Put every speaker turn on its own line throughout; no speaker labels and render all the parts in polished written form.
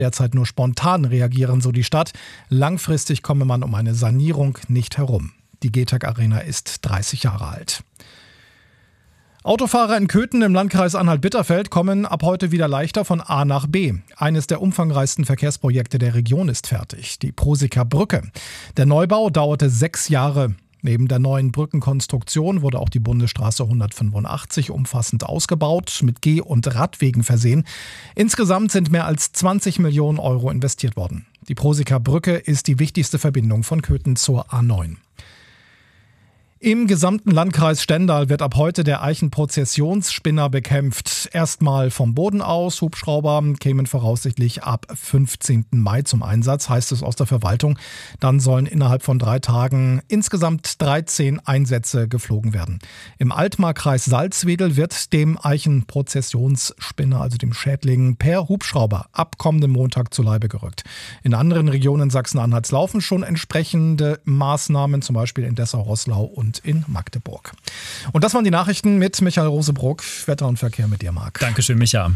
derzeit nur spontan reagieren, so die Stadt. Langfristig komme man um eine Sanierung nicht herum. Die Getac Arena ist 30 Jahre alt. Autofahrer in Köthen im Landkreis Anhalt-Bitterfeld kommen ab heute wieder leichter von A nach B. Eines der umfangreichsten Verkehrsprojekte der Region ist fertig, die Proseker Brücke. Der Neubau dauerte 6 Jahre. Neben der neuen Brückenkonstruktion wurde auch die Bundesstraße 185 umfassend ausgebaut, mit Geh- und Radwegen versehen. Insgesamt sind mehr als 20 Millionen Euro investiert worden. Die Proseker Brücke ist die wichtigste Verbindung von Köthen zur A9. Im gesamten Landkreis Stendal wird ab heute der Eichenprozessionsspinner bekämpft. Erstmal vom Boden aus. Hubschrauber kämen voraussichtlich ab 15. Mai zum Einsatz, heißt es aus der Verwaltung. Dann sollen innerhalb von 3 Tagen insgesamt 13 Einsätze geflogen werden. Im Altmarkkreis Salzwedel wird dem Eichenprozessionsspinner, also dem Schädling, per Hubschrauber ab kommenden Montag zu Leibe gerückt. In anderen Regionen Sachsen-Anhalts laufen schon entsprechende Maßnahmen, zum Beispiel in Dessau-Roßlau und in Magdeburg. Und das waren die Nachrichten mit Michael Rosebruck. Wetter und Verkehr mit dir, Marc.
Dankeschön, Micha.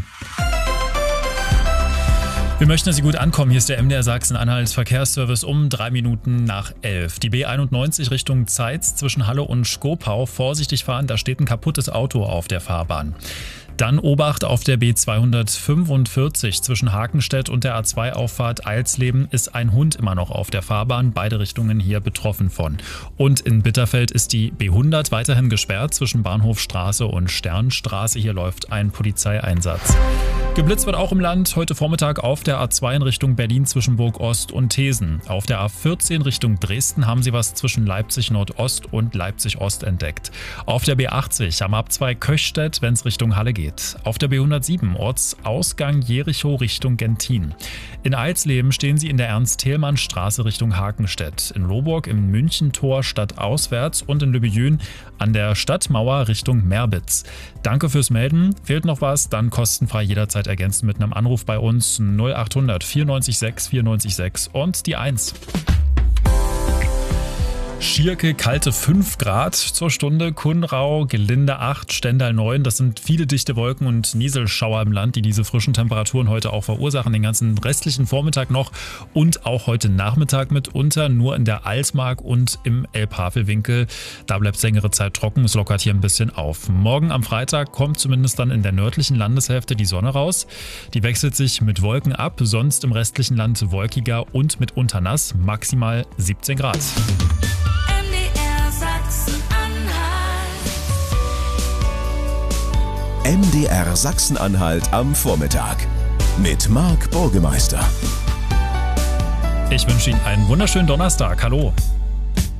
Wir möchten, dass Sie gut ankommen. Hier ist der MDR Sachsen-Anhalt Verkehrsservice um 3 Minuten nach 11. Die B91 Richtung Zeitz zwischen Halle und Schkopau. Vorsichtig fahren, da steht ein kaputtes Auto auf der Fahrbahn. Dann Obacht auf der B245 zwischen Hakenstedt und der A2-Auffahrt Eilsleben ist ein Hund immer noch auf der Fahrbahn. Beide Richtungen hier betroffen von. Und in Bitterfeld ist die B100 weiterhin gesperrt zwischen Bahnhofstraße und Sternstraße. Hier läuft ein Polizeieinsatz. Geblitzt wird auch im Land. Heute Vormittag auf der A2 in Richtung Berlin zwischen Burg Ost und Thesen. Auf der A14 Richtung Dresden haben sie was zwischen Leipzig Nordost und Leipzig Ost entdeckt. Auf der B80 am Abzweig Köchstedt, wenn es Richtung Halle geht. Auf der B107 Ortsausgang Jericho Richtung Gentin. In Eilsleben stehen sie in der Ernst-Thälmann-Straße Richtung Hakenstedt. In Lohburg im Münchentor stadtauswärts und in Lübbejön an der Stadtmauer Richtung Merbitz. Danke fürs Melden. Fehlt noch was? Dann kostenfrei jederzeit ergänzen mit einem Anruf bei uns 0800 94 6 94 6 und die 1. Schierke kalte 5 Grad zur Stunde, Kuhnrau gelinde 8, Stendal 9. Das sind viele dichte Wolken und Nieselschauer im Land, die diese frischen Temperaturen heute auch verursachen. Den ganzen restlichen Vormittag noch und auch heute Nachmittag mitunter. Nur in der Altmark und im Elbhavelwinkel. Da bleibt es längere Zeit trocken. Es lockert hier ein bisschen auf. Morgen am Freitag kommt zumindest dann in der nördlichen Landeshälfte die Sonne raus. Die wechselt sich mit Wolken ab. Sonst im restlichen Land wolkiger und mitunter nass. Maximal 17 Grad.
MDR Sachsen-Anhalt am Vormittag mit Marc Burgemeister.
Ich wünsche Ihnen einen wunderschönen Donnerstag. Hallo.